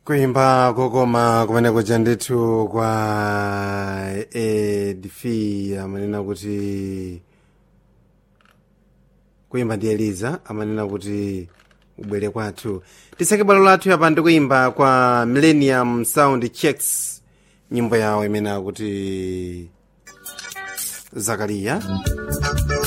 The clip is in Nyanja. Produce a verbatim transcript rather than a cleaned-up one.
kuimba kokoma kumene kuja ndithu kwa Edfi amanena kuti kuimba ndi Eliza amanena kuti ubwere kwathu. Tiseke bwalo lathu yapa ndi kuimba kwa Millennium Sound Checks, nyimbo yawo imene akuti Zakaria.